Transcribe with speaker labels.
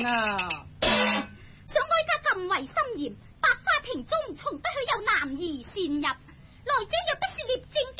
Speaker 1: 啊！
Speaker 2: 想哀家禁為森嚴，百花亭中從不許有男兒擅入。來者若不是聶政